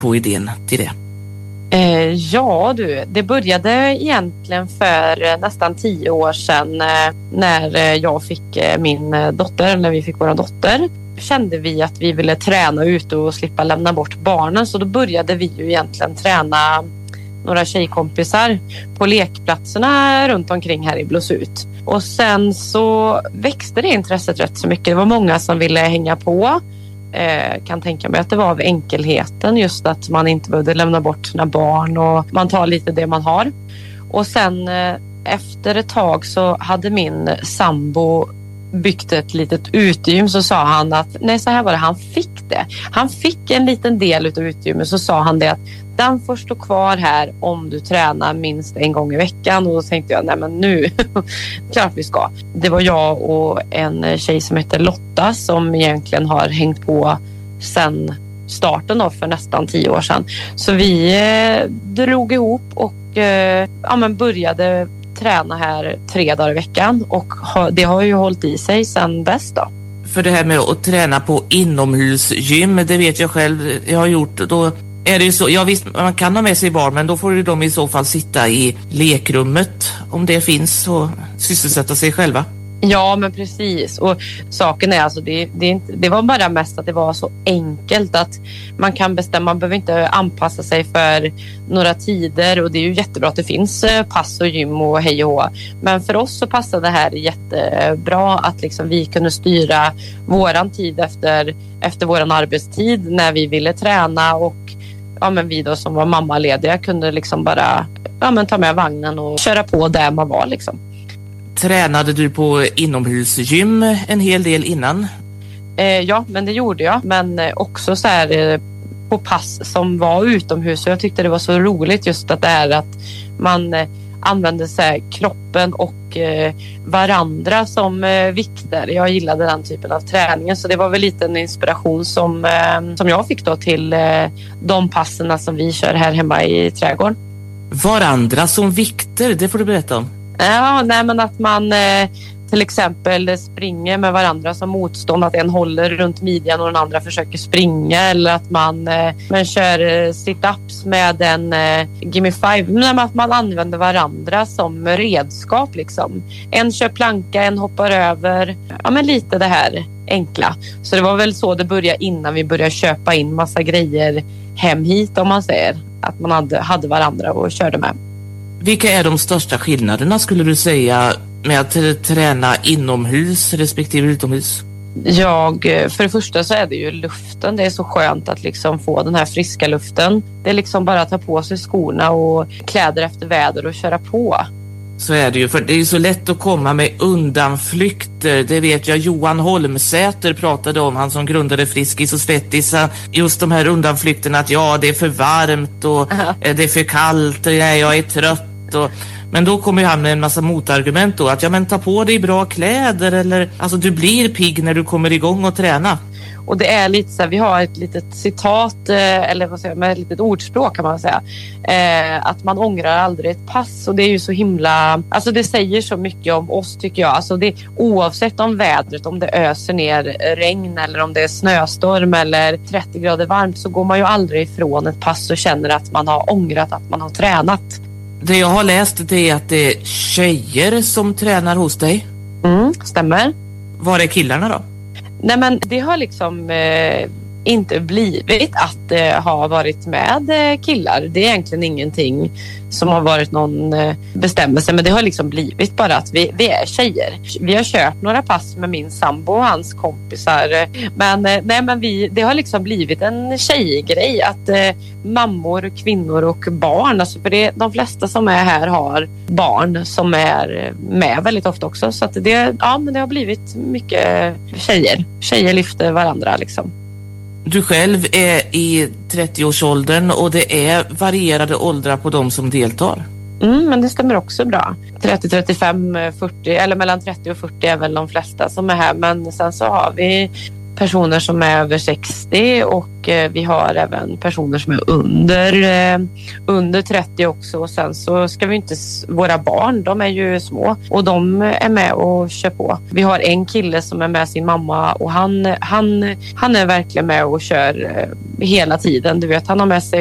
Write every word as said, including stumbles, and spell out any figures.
på idén till det? Eh, ja du, det började egentligen för nästan tio år sedan eh, när eh, jag fick eh, min dotter, när vi fick våra dotter. Kände vi att vi ville träna ute och slippa lämna bort barnen, så då började vi ju egentligen träna några tjejkompisar på lekplatserna runt omkring här i Blåsut. Och sen så växte det intresset rätt så mycket. Det var många som ville hänga på. Eh, kan tänka mig att det var av enkelheten, just att man inte behövde lämna bort sina barn och man tar lite det man har. Och sen eh, efter ett tag så hade min sambo byggt ett litet utegym, så sa han att nej, så här var det, han fick det. Han fick en liten del utav utegymmet, så sa han det att den får stå kvar här om du tränar minst en gång i veckan. Och då tänkte jag, nej men nu, klart vi ska. Det var jag och en tjej som heter Lotta som egentligen har hängt på sedan starten då, för nästan tio år sedan. Så vi eh, drog ihop och eh, ja, men började träna här tre dagar i veckan, och det har ju hållit i sig sedan dess då. För det här med att träna på inomhusgym, det vet jag själv, jag har gjort, då är det ju så, ja visst, man kan ha med sig barn, men då får ju de i så fall sitta i lekrummet om det finns och sysselsätta sig själva. Ja, men precis. Och saken är alltså, det, det, är inte, det var bara mest att det var så enkelt att man kan bestämma, man behöver inte anpassa sig för några tider, och det är ju jättebra att det finns pass och gym och hej och hå. Men för oss så passade det här jättebra att liksom vi kunde styra våran tid efter, efter våran arbetstid när vi ville träna, och ja, men vi då som var mammalediga kunde liksom bara ja, men ta med vagnen och köra på där man var liksom. Tränade du på inomhusgym en hel del innan? Eh, ja, men det gjorde jag. Men eh, också så här eh, på pass som var utomhus. Och jag tyckte det var så roligt just att det är att man eh, använde så här, kroppen och eh, varandra som eh, vikter. Jag gillade den typen av träningen. Så det var väl lite en inspiration som, eh, som jag fick då till eh, de passerna som vi kör här hemma i trädgården. Varandra som vikter, det får du berätta om. Ja, nej, men att man eh, till exempel springer med varandra som motstånd, att en håller runt midjan och den andra försöker springa, eller att man, eh, man kör eh, sit-ups med en eh, gimme five, men att man använder varandra som redskap liksom. En kör planka, en hoppar över, ja men lite det här enkla. Så det var väl så det började innan vi började köpa in massa grejer hem hit, om man säger, att man hade, hade varandra och körde med. Vilka är de största skillnaderna skulle du säga med att träna inomhus respektive utomhus? Jag, för det första så är det ju luften. Det är så skönt att liksom få den här friska luften. Det är liksom bara att ta på sig skorna och kläder efter väder och köra på. Så är det ju, för det är ju så lätt att komma med undanflykter. Det vet jag, Johan Holmsäter pratade om, han som grundade Friskis och Svettis. Just de här undanflykterna att ja, det är för varmt och uh-huh. det är för kallt och ja, jag är trött. Och, men då kommer ju han med en massa motargument då, att ja men ta på dig bra kläder, eller alltså du blir pigg när du kommer igång och träna. Och det är lite så här, vi har ett litet citat eller vad säger man, ett litet ordspråk kan man säga, eh, att man ångrar aldrig ett pass, och det är ju så himla, alltså det säger så mycket om oss tycker jag, alltså det, oavsett om vädret, om det öser ner regn eller om det är snöstorm eller trettio grader varmt, så går man ju aldrig ifrån ett pass och känner att man har ångrat att man har tränat. Det jag har läst det är att det är tjejer som tränar hos dig. Mm, stämmer. Var är killarna då? Nej, men det har liksom eh, inte blivit att det eh, har varit med eh, killar. Det är egentligen ingenting som har varit någon eh, bestämmelse, men det har liksom blivit bara att vi, vi är tjejer. Vi har kört några pass med min sambo och hans kompisar, men, eh, nej, men vi, det har liksom blivit en tjejgrej att eh, mammor, kvinnor och barn, alltså för det, de flesta som är här har barn som är med väldigt ofta också, så att det, ja, men det har blivit mycket tjejer. Tjejer lyfter varandra liksom. Du själv är i trettioårsåldern och det är varierade åldrar på de som deltar. Mm, men det stämmer också bra. trettio, trettiofem, fyrtio eller mellan trettio och fyrtio är väl de flesta som är här. Men sen så har vi personer som är över sextio och eh, vi har även personer som är under, eh, under trettio också. Och sen så ska vi inte, våra barn, de är ju små och de är med och kör på. Vi har en kille som är med sin mamma och han, han, han är verkligen med och kör eh, hela tiden. Du vet, han har med sig